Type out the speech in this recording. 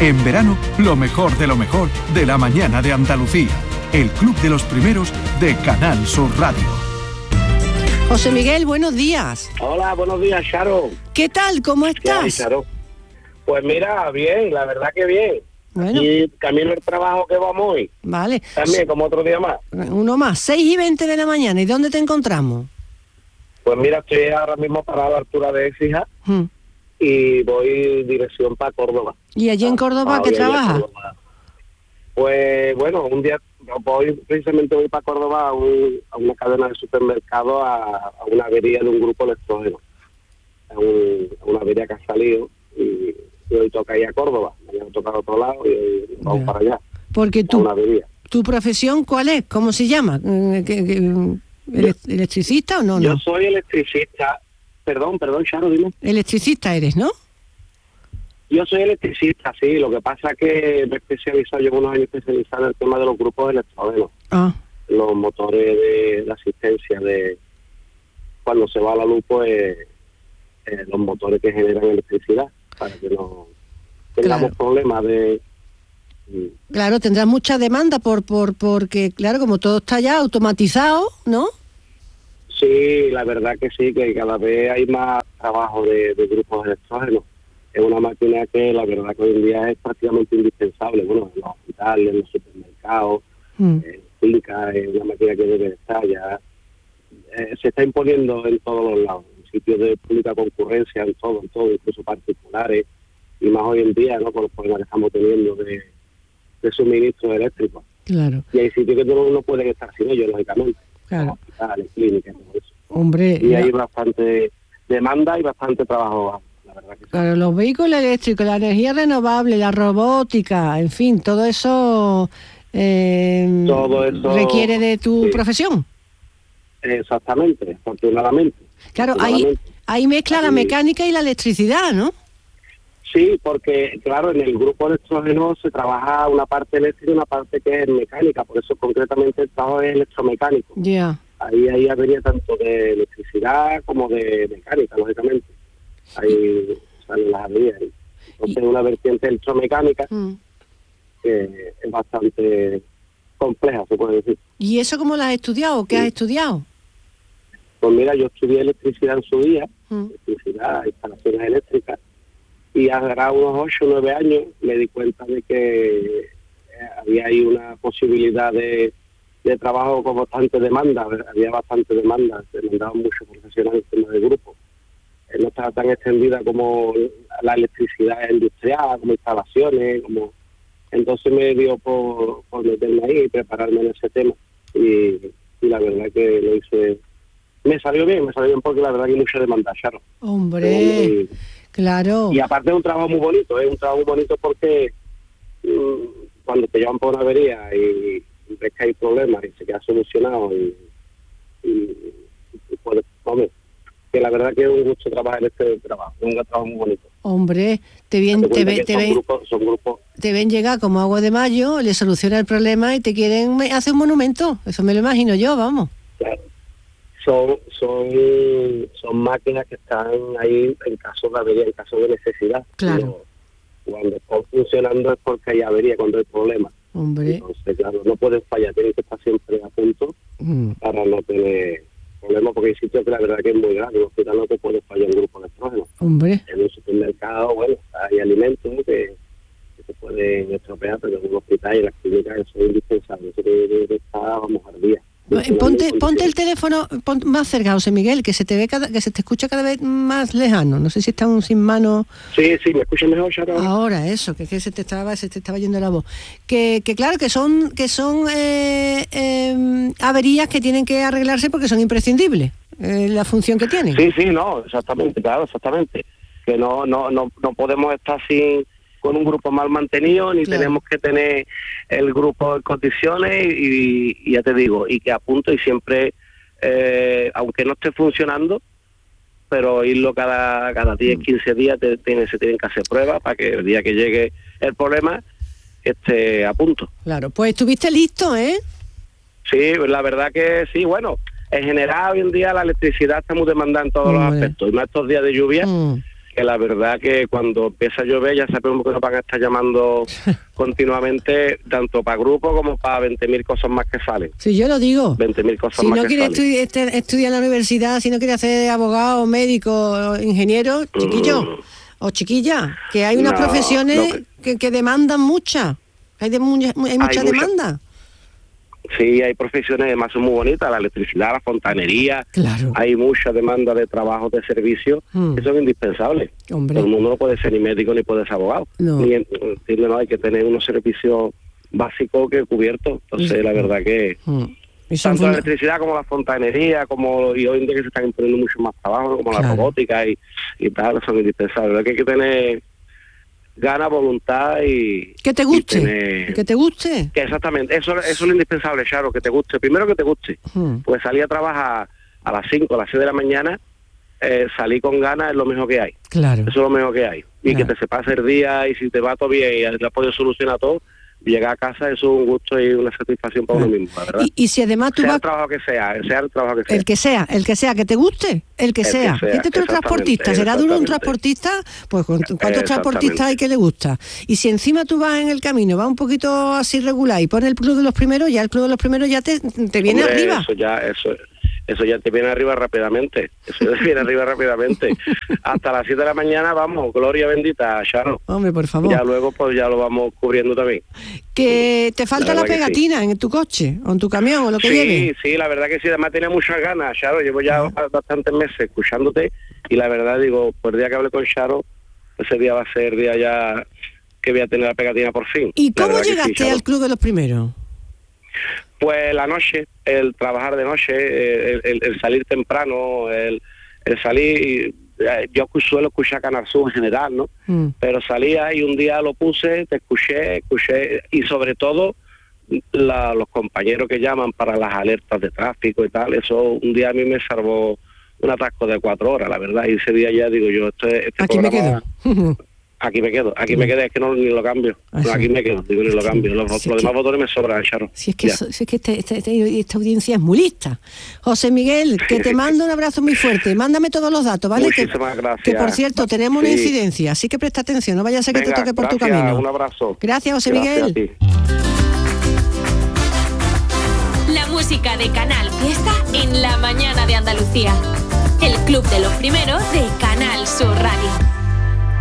En verano, lo mejor de la mañana de Andalucía. El Club de los Primeros de Canal Sur Radio. José Miguel, buenos días. Hola, buenos días, Charo. ¿Qué tal? ¿Cómo estás? Sí, Charo. Pues mira, bien, la verdad que bien. Bueno. Y camino al trabajo que vamos hoy. Vale. También, como otro día más. Uno más, 6:20 de la mañana. ¿Y dónde te encontramos? Pues mira, estoy ahora mismo parado a la altura de Écija y voy dirección para Córdoba. ¿Y allí en Córdoba qué trabajas? Pues bueno, un día precisamente voy para Córdoba a una cadena de supermercados a una avería de un grupo electrógeno. A una avería que ha salido y hoy toca ir a Córdoba. Mañana toca a otro lado y vamos para allá. Porque tu profesión, ¿cuál es? ¿Cómo se llama? ¿Electricista o no? Yo soy electricista. Perdón, Charo, dime. Electricista eres, ¿no? Yo soy electricista, sí. Lo que pasa es que me he especializado, llevo unos años especializado en el tema de los grupos electrógenos. Los motores de asistencia de cuando se va la luz, pues los motores que generan electricidad, para que no tengamos problemas de... Claro, tendrás mucha demanda porque, claro, como todo está ya automatizado, ¿no? Sí, la verdad que sí, que cada vez hay más trabajo de grupos electrógenos. Es una máquina que la verdad que hoy en día es prácticamente indispensable. Bueno, en los hospitales, en los supermercados, en fincas, es una máquina que debe estar ya. Se está imponiendo en todos los lados, en sitios de pública concurrencia, en todo, incluso particulares, y más hoy en día, ¿no? Con los problemas que estamos teniendo de suministro eléctrico. Claro. Y hay sitios que no pueden estar sin ellos, lógicamente. Claro. Hospitales, clínicas, todo eso. Hombre. Y hay bastante demanda y bastante trabajo. Claro, los vehículos eléctricos, la energía renovable, la robótica, en fin, todo eso requiere de tu profesión. Exactamente, afortunadamente. Claro, ahí mezcla la mecánica y la electricidad, ¿no? Sí, porque claro, en el grupo electrógeno se trabaja una parte eléctrica y una parte que es mecánica, por eso concretamente el trabajo es electromecánico. Ya. Ahí habría tanto de electricidad como de mecánica, lógicamente. Ahí salen las averías. Entonces una vertiente electromecánica que es bastante compleja, se puede decir. ¿Y eso cómo lo has estudiado? ¿Qué has estudiado? Pues mira, yo estudié electricidad en su día, electricidad, instalaciones eléctricas, y hace unos 8 o 9 años me di cuenta de que había ahí una posibilidad de trabajo con bastante demanda, había bastante demanda, demandaban muchos profesionales en tema de grupo. No estaba tan extendida como la electricidad industrial, como instalaciones, entonces me dio por meterme ahí y prepararme en ese tema. Y la verdad que lo hice, me salió bien porque la verdad que hay mucha demanda, Charo. Hombre, claro. Y aparte es un trabajo muy bonito, porque cuando te llevan por una avería y ves que hay problemas y se queda solucionado y puedes comer. Que la verdad que es un gusto trabajar en este trabajo, es un trabajo muy bonito. Hombre, te ven llegar como agua de mayo, le soluciona el problema y te quieren hacer un monumento. Eso me lo imagino yo, vamos. Claro. Son máquinas que están ahí en caso de avería, en caso de necesidad. Claro. Pero cuando están funcionando es porque hay avería, cuando hay problemas. Hombre. Entonces, claro, no pueden fallar, tienen que estar siempre a punto para no tener problemas, porque hay sitios que la verdad que es muy grave, en un hospital no te puede fallar un grupo electrógeno. Hombre. En un supermercado, bueno, hay alimentos que se pueden estropear, pero en un hospital y en las clínicas eso es indispensable, eso debe estar, vamos, al día. Ponte el teléfono más cerca, José Miguel, que se te escucha cada vez más lejano. No sé si está sin mano. Sí, me escucha mejor, Charo. Ahora eso, que se te estaba yendo la voz. Que claro, que son averías que tienen que arreglarse porque son imprescindibles, la función que tienen. Sí, no, exactamente, claro, exactamente. Que no podemos estar con un grupo mal mantenido, ni tenemos que tener el grupo en condiciones y ya te digo, y que a punto y siempre, aunque no esté funcionando, pero irlo cada 10, 15 días se tienen que hacer pruebas para que el día que llegue el problema esté a punto. Claro, pues estuviste listo, ¿eh? Sí, la verdad que sí, bueno, en general hoy en día la electricidad está muy demandada en todos los aspectos, y más estos días de lluvia. que la verdad que cuando empieza a llover ya sabemos que nos van a estar llamando continuamente, tanto para grupos como para 20.000 cosas más que salen. Sí, yo lo digo. 20.000 cosas si más no que quiere estudiar en la universidad, si no quiere hacer abogado, médico, ingeniero, chiquillo o chiquilla, que hay unas profesiones que demandan mucha. Hay mucha demanda. Sí, hay profesiones además son muy bonitas, la electricidad, la fontanería, claro. Hay mucha demanda de trabajos de servicio que son indispensables. Hombre. Todo el mundo no puede ser ni médico ni puede ser abogado. No. No, hay que tener unos servicios básicos que cubiertos. Entonces, la verdad que tanto la electricidad como la fontanería, y hoy en día que se están imponiendo mucho más trabajo, como la robótica y tal, son indispensables. La verdad que hay que tener gana, voluntad y... Que te guste, que te guste. Que exactamente, eso es lo indispensable, Charo, que te guste. Primero que te guste, pues salir a trabajar a las 5, a las 6 de la mañana, salir con ganas es lo mejor que hay. Claro. Eso es lo mejor que hay. Y que te se pase el día y si te va todo bien y has podido solucionar todo, llegar a casa eso es un gusto y una satisfacción para uno mismo, la verdad. Y si además tú sea el trabajo que sea, el trabajo que sea. El que sea, que te guste, el que sea. Este es un transportista, será duro un transportista, pues ¿cuántos transportistas hay que le gusta? Y si encima tú vas en el camino, vas un poquito así regular y pones el Club de los Primeros, ya el Club de los Primeros ya te viene arriba. Eso ya te viene arriba rápidamente. Hasta las 7 de la mañana, vamos, gloria bendita, Charo. Hombre, por favor. Ya luego pues ya lo vamos cubriendo también. Que te falta la pegatina en tu coche, o en tu camión, o lo que lleves. Sí, la verdad que sí, además tenía muchas ganas, Charo. Llevo ya bastantes meses escuchándote y la verdad digo, pues el día que hable con Charo, ese día va a ser el día ya que voy a tener la pegatina por fin. ¿Y cómo llegaste al Club de los Primeros? Pues la noche, el trabajar de noche, el salir temprano, el salir, yo suelo escuchar Canal Sur en general, ¿no? Pero salía y un día lo puse, te escuché, y sobre todo los compañeros que llaman para las alertas de tráfico y tal, eso un día a mí me salvó un atasco de 4 horas, la verdad, y ese día ya digo yo, este aquí programa... me quedo. Aquí me quedo, es que ni lo cambio. Aquí me quedo, ni lo cambio. Los demás botones me sobran, Charo. Si es que esta audiencia es muy lista. José Miguel, que te mando un abrazo muy fuerte. Mándame todos los datos, ¿vale? Muchísimas gracias. Que por cierto, tenemos una incidencia, así que presta atención, no vaya a ser que te toque por tu camino. Un abrazo. Gracias, José Miguel. La música de Canal Fiesta en la mañana de Andalucía. El Club de los Primeros de Canal Sur Radio.